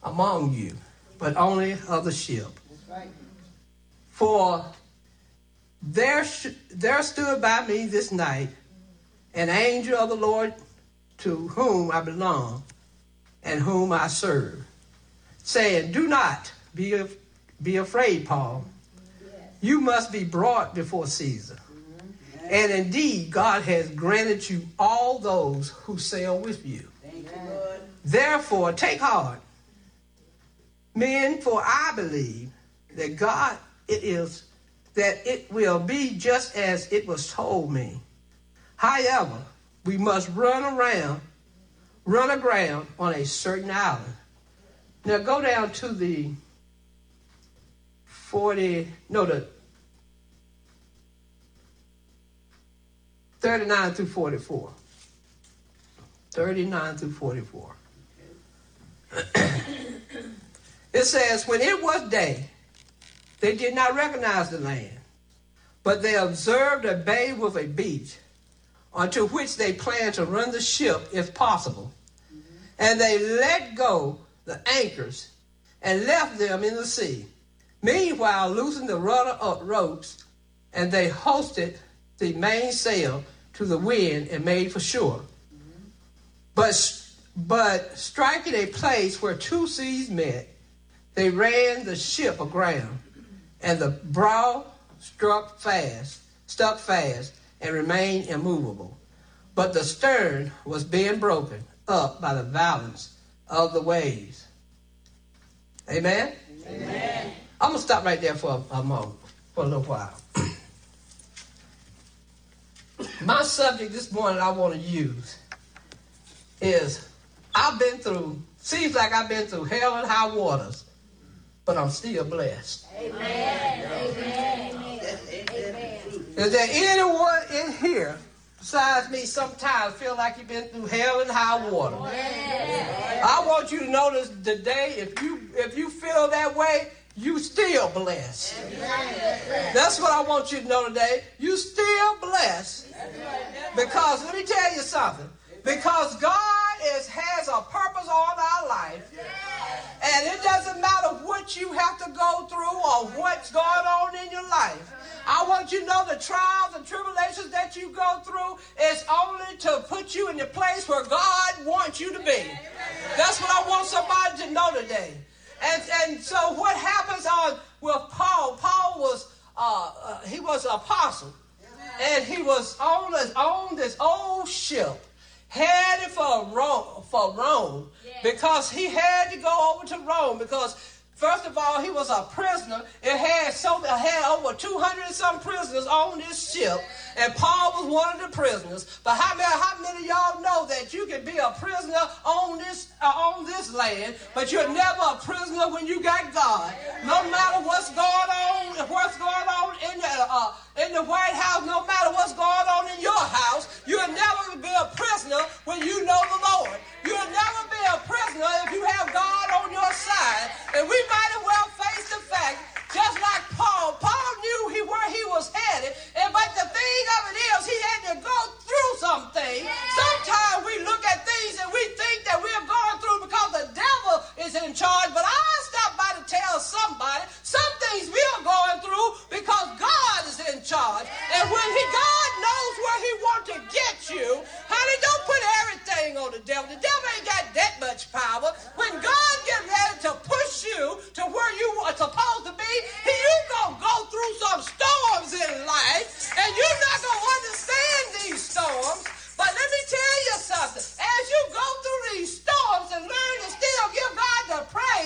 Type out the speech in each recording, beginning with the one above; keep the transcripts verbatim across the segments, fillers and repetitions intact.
among you, but only of the ship. For there, sh- there stood by me this night an angel of the Lord to whom I belong and whom I serve, saying, do not be, af- be afraid, Paul. You must be brought before Caesar. And indeed, God has granted you all those who sail with you. Thank you, Lord. Therefore, take heart, men, for I believe that God it is, that it will be just as it was told me. However, we must run around, run aground on a certain island. Now go down to the forty, no, the thirty-nine through forty-four. thirty-nine through forty-four. It says, when it was day, they did not recognize the land, but they observed a bay with a beach, onto which they planned to run the ship if possible. Mm-hmm. And they let go the anchors and left them in the sea. Meanwhile, loosened the rudder up ropes, and they hoisted the mainsail to the wind and made for shore. Mm-hmm. But, but striking a place where two seas met, they ran the ship aground, and the bow struck fast, stuck fast, and remained immovable. But the stern was being broken up by the violence of the waves. Amen? Amen. I'm going to stop right there for a, a moment, for a little while. My subject this morning I want to use is, I've been through, seems like I've been through hell and high waters, but I'm still blessed. Amen. Amen. Amen. Is there anyone in here besides me sometimes feel like you've been through hell and high water? Amen. I want you to notice today, if you if you feel that way, you still blessed. Amen. That's what I want you to know today. You still blessed. Because let me tell you something. Because God is has a purpose on our life. And it doesn't matter what you have to go through or what's going on in your life. I want you to know the trials and tribulations that you go through is only to put you in the place where God wants you to be. That's what I want somebody to know today. And and so what happens on with Paul? Paul was uh, uh, he was an apostle, and he was on this on this old ship, headed for Rome, for Rome, because he had to go over to Rome because, first of all, he was a prisoner. It had so it had over two hundred and some prisoners on this ship, and Paul was one of the prisoners. But how many, how many of y'all know that you can be a prisoner on this uh, on this land, but you're never a prisoner when you got God? No matter what's going on, what's going on in the uh, in the White House, no matter what's going on in your house, you'll never be a prisoner when you know the Lord. You'll never be a prisoner if you have God on your side. And we might as well face the fact, just like Paul. Paul knew he where he was headed, and but the thing of it is, he had to go through something. Sometimes we look at things and we think that we're going through because the devil is in charge. But I stopped by to tell somebody some things we are going through because God is in charge. And when he God knows where he wants to get you, honey, don't put everything on the devil. The devil ain't got that much power. When God gets ready to push you to where you are supposed to be, he, you gonna go through some storms in life, and you're not gonna understand these storms. But let me tell you something. As you go through these storms and learn to still give God the praise,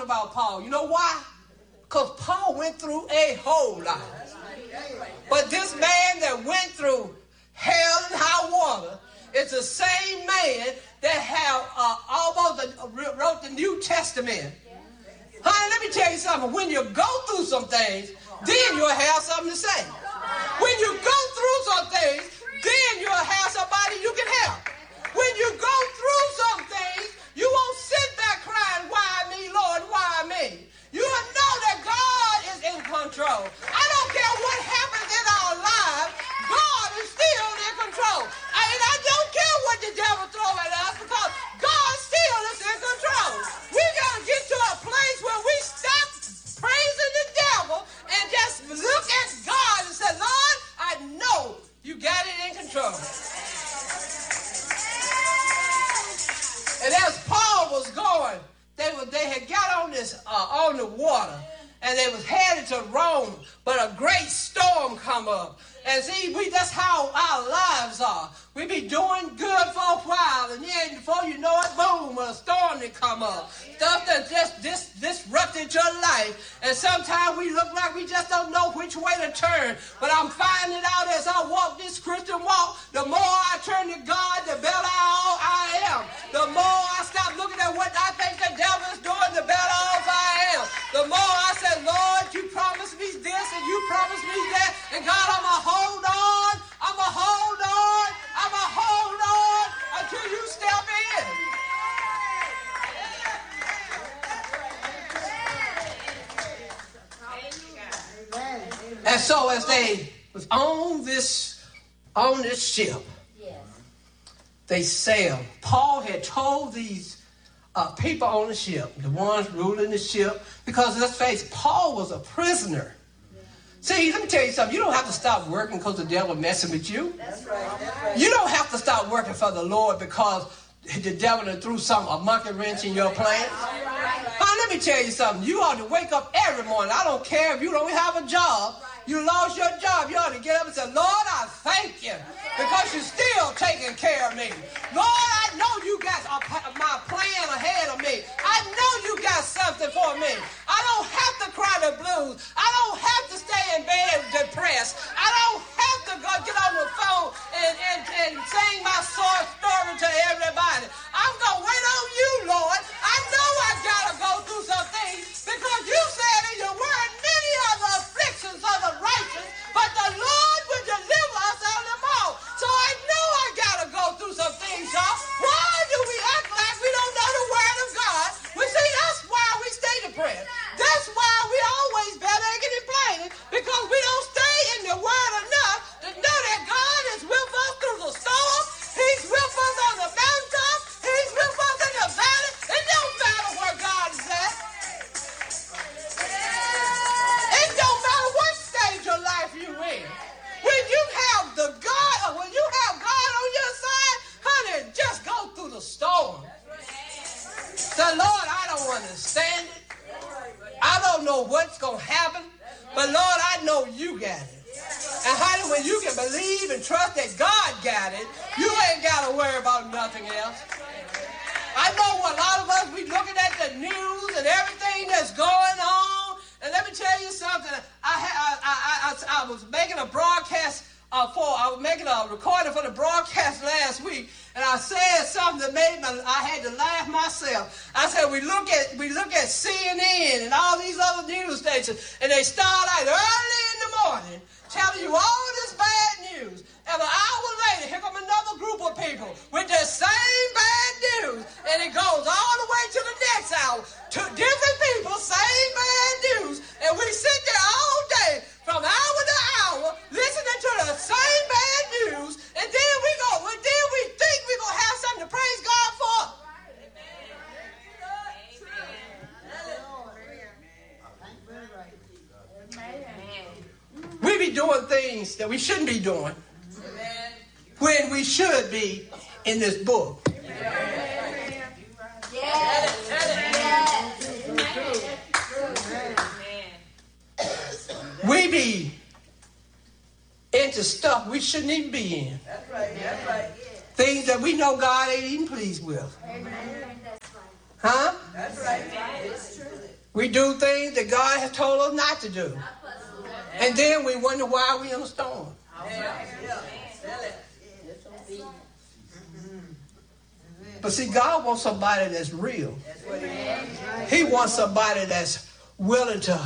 about Paul. You know why? Because Paul went through a whole lot. But this man that went through hell and high water is the same man that have uh, almost uh, wrote the New Testament. Honey, let me tell you something. When you go through some things, then you'll have something to say. When you go through some things, then you'll have somebody you can help. When you go through some things, you won't sit back crying, why me, Lord, why me? You will know that God is in control. I don't care what happens in our lives, God is still in control. And I don't care what the devil throws at us because God still is in control. We got to get to a place where we stop praising the devil and just look at God and say, Lord, I know you got it in control. And as Paul was going, they were, they had got on this uh, on the water, and they was headed to Rome, but a great storm come up. And see, we that's how our lives are. We be doing good for a while, and then before you know it, boom, a storm that come up. Stuff that just dis, disrupted your life. And sometimes we look like we just don't know which way to turn. But I'm finding out as I walk this Christian walk, the more I turn to God, the better I, I am. The more I stop looking at what I think the devil is doing, the better off I am. The more I say, Lord, you promised me this and you promised me that, and God, I'm going to hold on, I'm going to hold on, I'm going to hold on until you step in. And so as they was on this on this ship, they sailed. Paul had told these uh, people on the ship, the ones ruling the ship, because let's face it, Paul was a prisoner. See, let me tell you something. You don't have to stop working because the devil messing with you. That's right, that's right. You don't have to stop working for the Lord because the devil threw some a monkey wrench in your plans. Honey, let me tell you something. You ought to wake up every morning. I don't care if you don't have a job. You lost your job. You ought to get up and say, Lord, I thank you because you're still taking care of me. Lord, I know you got a, my plan ahead of me. I know you got something for me. I don't have to cry the blues. I don't have to stay in bed depressed. I don't have to go get on the phone and, and, and sing my sore story to everybody. I'm going to wait on you, Lord. I know I got to go through some things because you said in your word, many are the afflictions of the righteous, but the Lord will deliver us out of them all. So I know I got to go through some things, y'all. Why do we act like we don't know the word of God? We see that's why we stay depressed. That's why we always bad-aching and complaining, because we don't stay in the word enough to know that God is with us through the storm. He's with us on the mountaintop. He's with us in the valley. It don't matter where God is at. It don't matter what stage of life you in. When you have the God, or when you have God on your side, honey, just go through the storm. Say, Lord, I don't understand it. I don't know what's going to happen, but Lord, I know you got it. And honey, when you can believe and trust that God got it, you ain't got to worry about nothing else. I know a lot of us, we looking at the news and everything that's going on. And let me tell you something. I I I I, I was making a broadcast uh, for, I was making a recording for the broadcast last week, and I said something that made me, I had to laugh myself. I said, we look at we look at C N N and all these other news stations, and they start out early in the morning telling you all this bad news. And an hour later, here come another group of people with the same bad news. And it goes all the way to the next hour. Two different people, same bad news. And we sit there all day from hour to hour listening to the same bad news. And then we go, well, then we think we're going to have something to praise God for. We be doing things that we shouldn't be doing when we should be in this book. We be into stuff we shouldn't even be in. That's right. That's right. Things that we know God ain't even pleased with. Huh? That's right. It's true. We do things that God has told us not to do. And then we wonder why we're in a storm. But see, God wants somebody that's real. He wants somebody that's willing to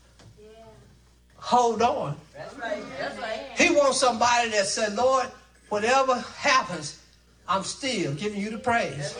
hold on. He wants somebody that said, Lord, whatever happens, I'm still giving you the praise.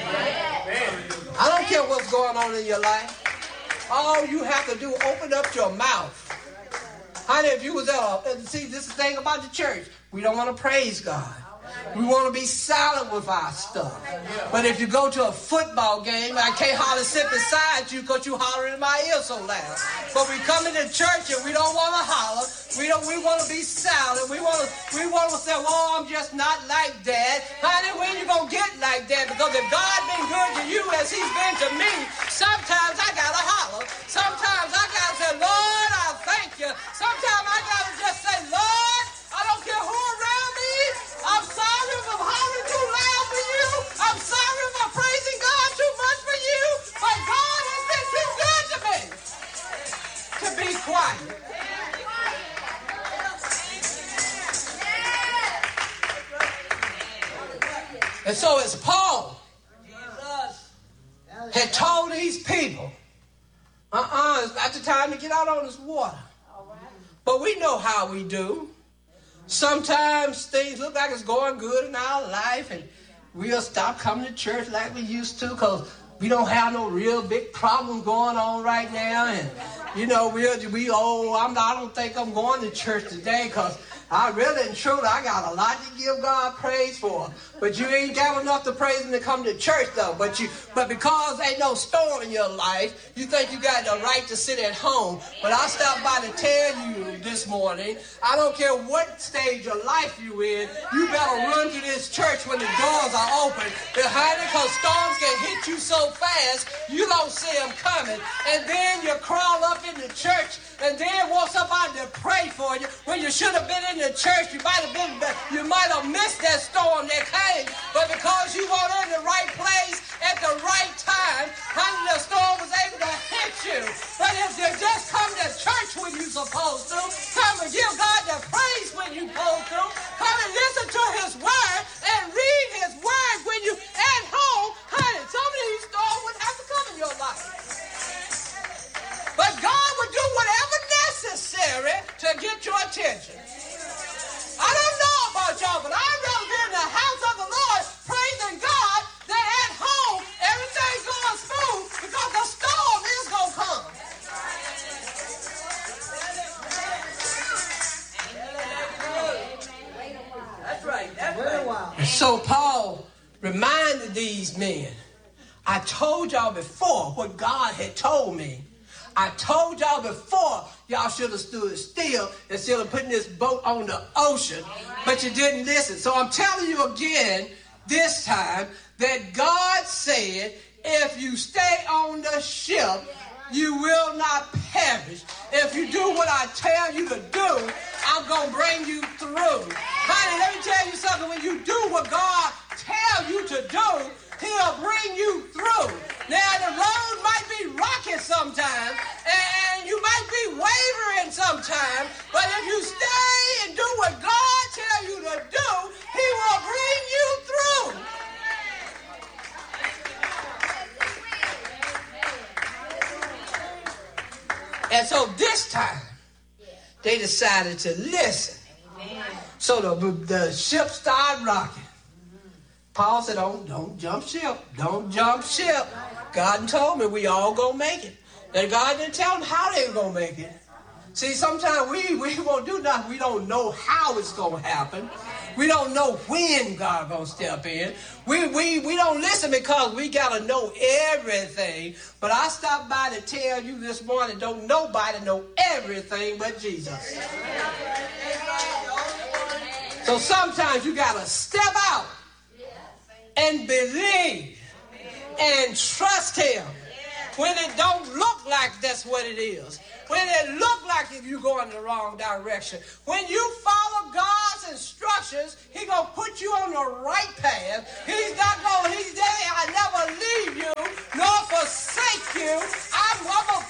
I don't care what's going on in your life. All you have to do, open up your mouth. Honey, if you was at a, see, this is the thing about the church. We don't want to praise God. We want to be silent with our stuff. But if you go to a football game, I can't hardly sit beside you because you hollering in my ear so loud. But we come into church and we don't want to holler. We don't. We want to be silent. We want to. We want to say, "Oh, I'm just not like that." Honey, when you gonna get like that? Because if God been good to you as He's been to me, sometimes I gotta holler. Sometimes I gotta say, "Lord, I thank you." Sometimes I gotta just say, "Lord, I don't care who around me. I'm sorry if I'm hollering too loud for you. I'm sorry if I'm praising God too much for you. But God has been too good to me to be quiet." And so as Paul had told these people, uh-uh, it's not the time to get out on this water. But we know how we do. Sometimes things look like it's going good in our life and we'll stop coming to church like we used to because we don't have no real big problem going on right now. And, you know, we'll, we, oh, I'm not, I don't think I'm going to church today because I really and truly, I got a lot to give God praise for. But you ain't got enough to praise Him to come to church, though. But you, but because ain't no storm in your life, you think you got the right to sit at home. But I stopped by to tell you this morning, I don't care what stage of life you in, you better run to this church when the doors are open. Behind it, because storms can hit you so fast, you don't see them coming. And then you crawl up in the church and then want somebody to pray for you when you should have been in the church. You might have been, you might have missed that storm that came, but because you weren't in the right place at the right time, honey, the storm was able to hit you. But if you just come to church when you're supposed to, come and give God the praise when you're supposed to, come and listen to His word and read His word when you at home, honey, some of these storms wouldn't have to come in your life. But God would do whatever necessary to get your attention. I don't know about y'all, but I'd rather be in the house of the Lord praising God than at home everything's going smooth because the storm is going to come. That's right. That's right. And so Paul reminded these men, I told y'all before what God had told me. I told y'all before y'all should have stood still instead of putting this boat on the ocean, but you didn't listen. So I'm telling you again this time that God said if you stay on the ship, you will not perish. If you do what I tell you to do, I'm going to bring you through. Honey, let me tell you something. When you do what God tells you to do, He'll bring you through. Now, the road might be rocky sometimes, and you might be wavering sometimes, but if you stay and do what God tells you to do, He will bring you through. And so this time, they decided to listen. So the, the ship started rocking. Paul said, don't, don't jump ship. Don't jump ship. God told me we all going to make it. And God didn't tell them how they were going to make it. See, sometimes we, we won't do nothing. We don't know how it's going to happen. We don't know when God going to step in. We, we, we don't listen because we got to know everything. But I stopped by to tell you this morning, don't nobody know everything but Jesus. So sometimes you got to step out and believe and trust Him when it don't look like that's what it is. When it look like if you're going in the wrong direction. When you follow God's instructions, He gonna put you on the right path. He's not gonna, He's there, I never leave you nor forsake you. I'm, I'm gonna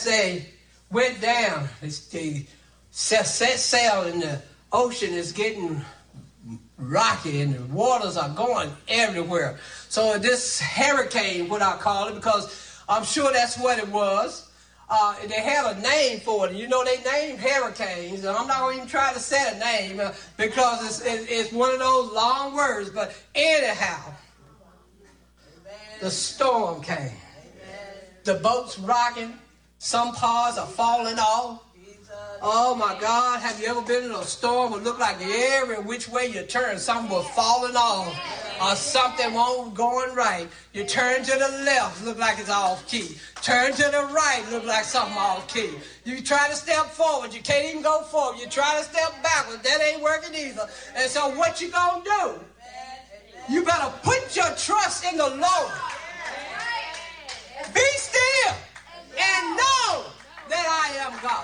as they went down, they, they set, set sail in the ocean is getting rocky and the waters are going everywhere. So this hurricane, what I call it, because I'm sure that's what it was. Uh, they had a name for it. You know, they named hurricanes, and I'm not going to even try to say a name uh, because it's, it, it's one of those long words. But anyhow, Amen. The storm came. Amen. The boat's rocking. Some parts are falling off. Oh, my God. Have you ever been in a storm that looked like every which way you turn, something was falling off or something won't going right? You turn to the left, look like it's off key. Turn to the right, look like something off key. You try to step forward, you can't even go forward. You try to step backwards, that ain't working either. And so what you gonna do? You better put your trust in the Lord. Be still and know that I am God.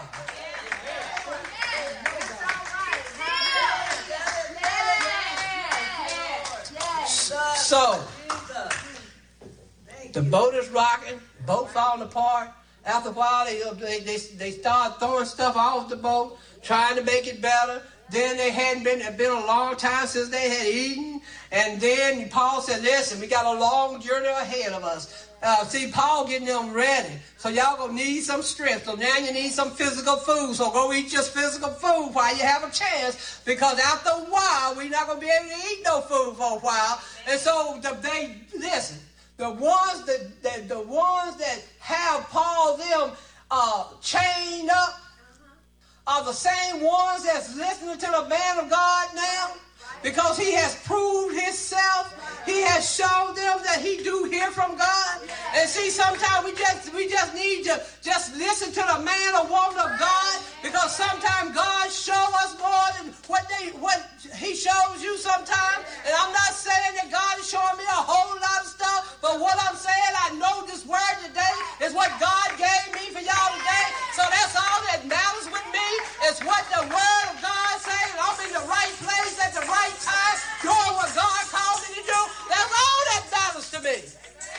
So, the boat is rocking, boat falling apart. After a while, they, they, they, they start throwing stuff off the boat, trying to make it better. Then they hadn't been, it had been a long time since they had eaten. And then Paul said, listen, we got a long journey ahead of us. Uh, see, Paul getting them ready. So y'all gonna need some strength. So now you need some physical food. So go eat your physical food while you have a chance. Because after a while, we're not gonna be able to eat no food for a while. And so the, they listen. The ones that, that the ones that have Paul them uh, chained up are the same ones that's listening to the man of God now. Because he has proved himself. He has shown them that he do hear from God. And see, sometimes we just we just need to just listen to the man or woman of God. Because sometimes God shows us more than what they what he shows you sometimes. And I'm not saying that God is showing me a whole lot of stuff. But what I'm saying, I know this word today is what God gave me for y'all today. So that's all that matters with me. It's what the word of God says. I'm in the right place at the right time, doing what God called me to do. That's all that matters to me.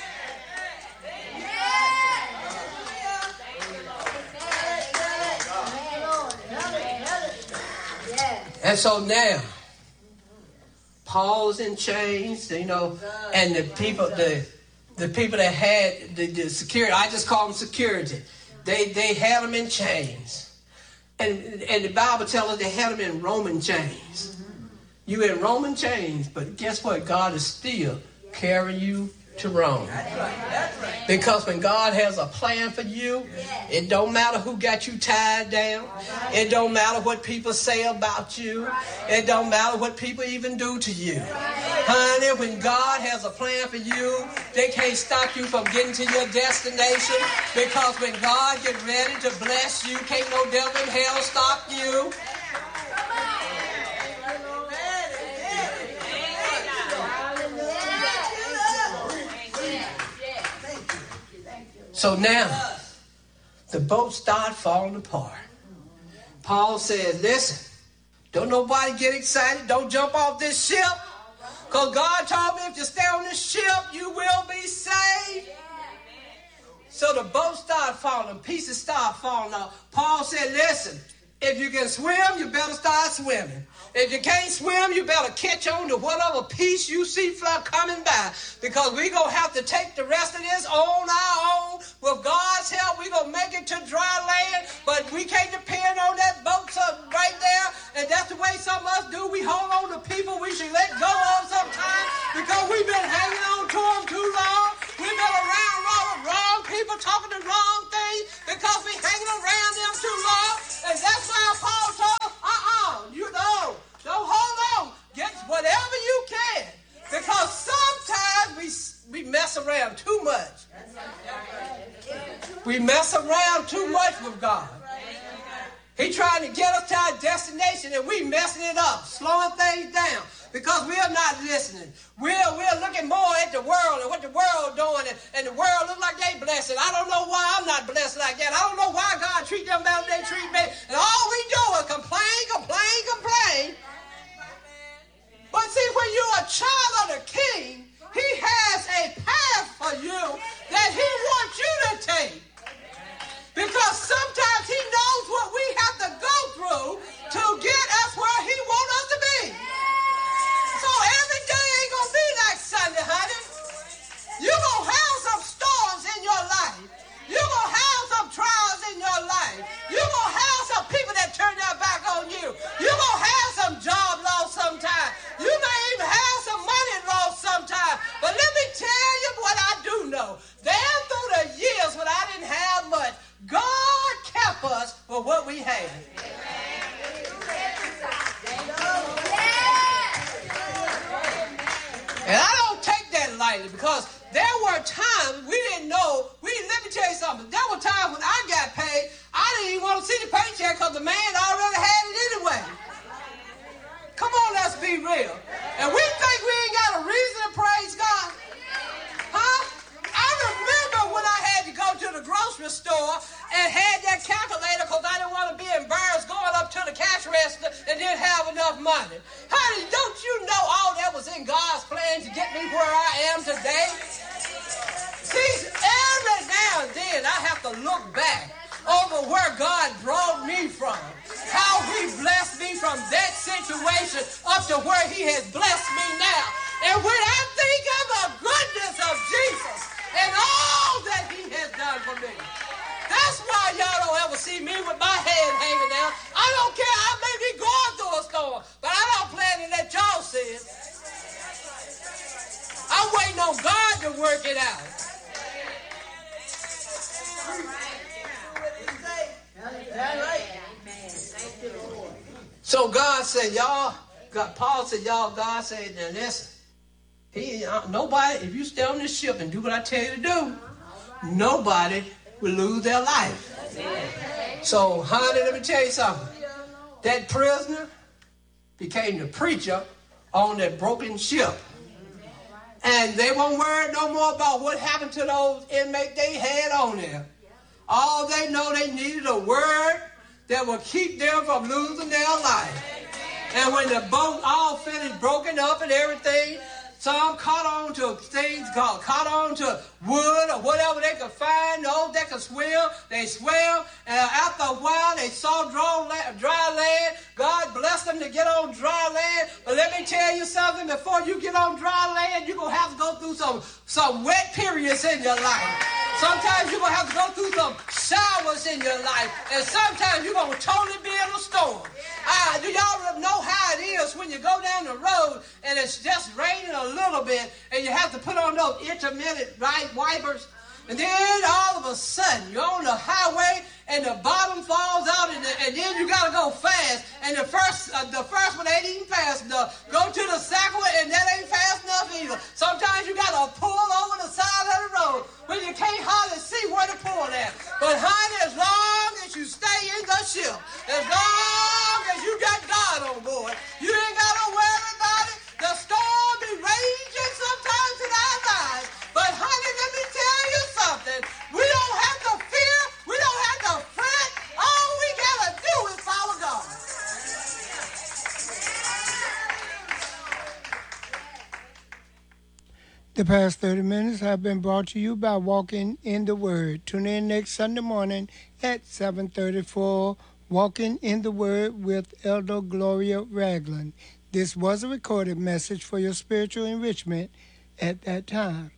And so now, Paul's in chains, you know, and the people, the the people that had the, the security, I just call them security. They they had them in chains. And, and the Bible tells us they had them in Roman chains. You in Roman chains, but guess what? God is still carrying you to Rome. That's right. That's right. Because when God has a plan for you, it don't matter who got you tied down. It don't matter what people say about you. It don't matter what people even do to you. Honey, when God has a plan for you, they can't stop you from getting to your destination. Because when God gets ready to bless you, can't no devil in hell stop you. So now, the boat started falling apart. Paul said, listen, don't nobody get excited. Don't jump off this ship. Because God told me if you stay on this ship, you will be saved. So the boat started falling. Pieces started falling off. Paul said, listen, if you can swim, you better start swimming. If you can't swim, you better catch on to whatever piece you see coming by. Because we're going to have to take the rest of this on our own. With God's help, we're going to make it to dry land. But we can't depend on that boat right there. And that's the way some of us do. We hold on to people we should let go of sometimes. Because we've been hanging on to them too long. We've been around wrong, wrong people talking the wrong things. Because we're hanging around them too long. And that's why Paul told, uh-uh, you know, don't hold on. Get whatever you can. Because sometimes we, we mess around too much. We mess around too much with God. He's trying to get us to our destination and we messing it up, slowing things down. Because we are not listening. We're, we're looking more at the world and what the world doing. And, and the world look like they blessed. I don't know why I'm not blessed like that. I don't know why God treat them better than they treat me. And all we do is complain, complain, complain. But see, when you're a child of the King, he has a path for you that he wants you to take. Because And I don't take that lightly because there were times we didn't know. We Let me tell you something. There were times when I got paid, I didn't even want to see the paycheck because the man already had it anyway. Come on, let's be real. And we think we ain't got a reason to praise God. Huh? I remember when I had to go to the grocery store and had that calculator because I didn't want to be embarrassed going up to the cash register and didn't have enough money. Honey, don't you know all that was in God's plan to get me where I am today? See, every now and then I have to look back over where God brought me from, how he blessed me from that situation up to where he has blessed me now. And when I think of the goodness of Jesus and all that he has done for me, that's why y'all don't ever see me with my head hanging down. I don't care, I may be going through a storm, but I don't plan to let y'all see it. I'm waiting on God to work it out. So God said, y'all, God, Paul said, y'all, God said, now listen, he, uh, nobody, if you stay on this ship and do what I tell you to do, nobody will lose their life. So, honey, let me tell you something. That prisoner became the preacher on that broken ship. And they won't worry no more about what happened to those inmates they had on there. All they know, they needed a word that will keep them from losing their life. And when the boat all finished broken up and everything, some caught on to things called, caught on to wood or whatever they could find. Those that could swim, they swam. And after a while, they saw dry land. God blessed them to get on dry land. But let me tell you something. Before you get on dry land, you're going to have to go through some, some wet periods in your life. Sometimes you're going to have to go through some showers in your life. And sometimes you're going to totally be in a storm. Uh, do y'all know how it is when you go down the road and it's just raining a little bit and you have to put on those intermittent right wipers? And then all of a sudden you're on the highway and the bottom falls out and, the, and then you got to go fast. And the first uh, the first one ain't even fast enough. Go to the second one and that ain't fast enough either. Sometimes you got to pull over the side of the road when you can't hardly see where to pull at. But honey, as long as you stay in the ship, as long as you got God on board, you ain't got to worry about it. The storm be raging sometimes in our lives. But honey, let me tell you something. We don't have to fear. We don't have to fret. All we got to do is follow God. The past thirty minutes have been brought to you by Walking in the Word. Tune in next Sunday morning at seven thirty for Walking in the Word with Elder Gloria Ragland. This was a recorded message for your spiritual enrichment at that time.